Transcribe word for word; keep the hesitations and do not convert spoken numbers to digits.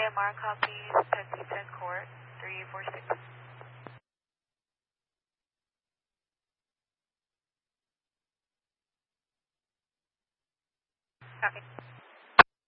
M R copies, Pepsi Court, three four six. Copy.